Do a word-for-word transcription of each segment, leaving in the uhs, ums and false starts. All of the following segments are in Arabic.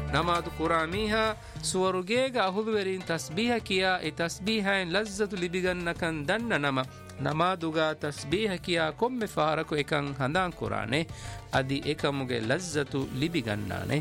ನಮಾದು ಕುರಾಮೀಹಾ ಸುವರುಗೇಗ ಅಹುದುವೆರಿನ್ ತಸ್ಬೀಹ ಕಿಯಾ ಎ ತಸ್ಬೀಹೈನ್ ಲಜ್ಜತು ಲಿಬಿಗನ್ನಕನ್ ದನ್ನ ನಮ ನಮಾದುಗ ತಸ್ಬೀಹ ಕಿಯಾ ಕೊಮ್ಮೆ ಫಾರಕು ಎಕಂ ಹಂದಾನ್ ಕುರಾನೆ ಅದಿ ಎಕಮುಗೆ ಲಜ್ಜತು ಲಿಬಿಗನ್ನಾನೆ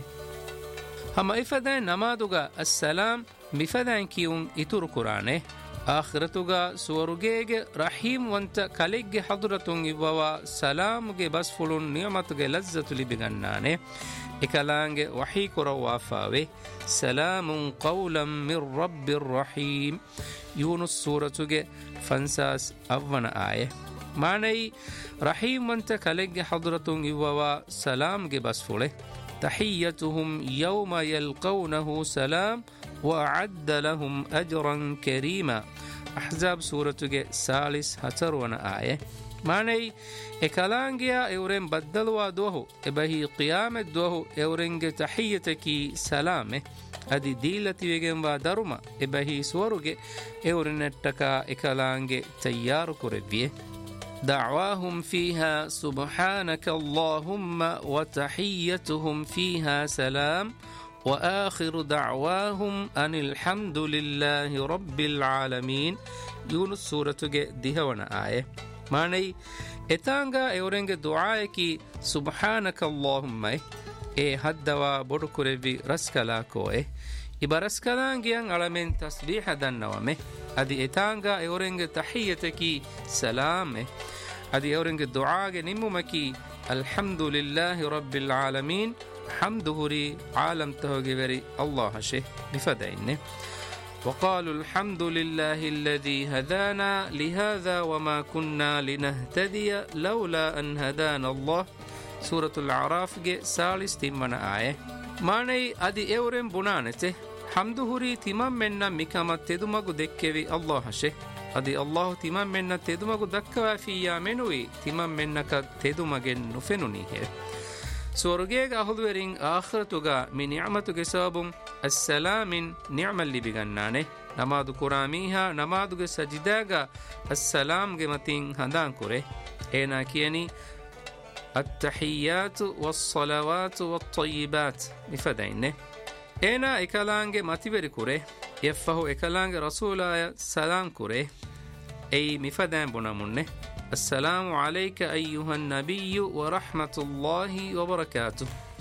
ಹಮ ಇಫದೈನ್ ನಮಾದುಗ ಅಸ್ಸಲಾಂ ಮಿಫದೈನ್ ಕಿಯುಂ ಇತುರು ಕುರಾನೆ ಆಖಿರತುಗ ಸುವರುಗೇಗೆ ರಹೀಮ್ ವಂತ ಕಲಿಗ್ಗೆ ಹದುರತುಂ ಇವ್ವವ ಸಲಾಮುಗೆ ಬಸ್ಫುಳುನ್ ನಿಯಮತುಗೆ ಲಜ್ಜತು ಲಿಬಿಗನ್ನಾನೆ ಇಕಲಾಂಗೆ ವಹೀ ಕುರವಾಫಾವೆ ಸಲಾಮುನ್ ಕೌಲಂ ಮಿರ್ ರಬ್ಬಿರ್ ರಹೀಮ್ ಯೂನುಸ್ ಸೂರತುಗೆ ಫನ್ಸಾಸ್ ಅವ್ವನ ಆಯೆ ಮಾನೈ ರಹೀಮ್ ವಂತ ಕಲಿಗ್ಗೆ ಹದುರತುಂ ಇವ್ವವ ಸಲಾಮ್ಗೆ ಬಸ್ಫುಳೆ ತಹಿಯ್ಯತುಹುಂ ಯೌಮ ಯಲ್ಕೌನಹು ಸಲಾಮ್ وأعد لهم أجرا كريما أحزاب سورة سالس هترون آية معني إكالانجيا إورين بدلوا دوه إبهي قيامة دوه إورين تحيتك سلامه أدي ديلتي ويجن ودرما إبهي سورج إورين التكا إكالانجي تيار كربيه دعواهم فيها سبحانك اللهم وتحيتهم فيها سلام وآخر دعواهم أن الحمد لله رب العالمين يونس سورة دهونا آية معني إتانغا إورنغ دعائكي سبحانك اللهم إيه هدوا بركوربي رسكلاكوه إبا رسكلانجيان على من تسبيح دنوامه أدي إتانغا إورنغ تحيتكي سلامه أدي أورنغ دعاء نمومكي الحمد لله رب العالمين حمده ري عالم تهجبري الله شه بفدعينه وقالوا الحمد لله الذي هدانا لهذا وما كنا لنهتدي لولا أن هدانا الله سورة الأعراف سالس تمنا آية معني أدي أورم بنانته حمده ري تمام منا مكامت تدمغ دكوي الله شه أدي الله تمام منا تدمغ دكوا في يامنوي تمام منك تدمغ نفنوني سورجيك أخذورين آخرتوغا من نعمتوغ سابون السلام نعم اللي بغنانه نمادو كراميها نمادوغ سجداغا السلام جمتين هندان كوره اينا كيني التحيات والصلوات والطيبات نفدينه اينا اكالانج ماتيبري كوره يفهو اكالانج رسول سلام كوره اي مفدين بنامونه السلام عليك أيها النبي ورحمة الله وبركاته